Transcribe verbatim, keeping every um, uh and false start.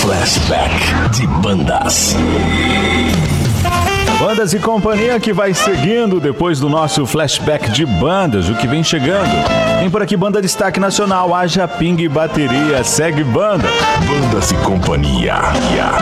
Flashback de bandas. Bandas e companhia que vai seguindo depois do nosso flashback de bandas, o que vem chegando. Tem por aqui banda destaque nacional, haja pingue e bateria, segue banda. Bandas e companhia.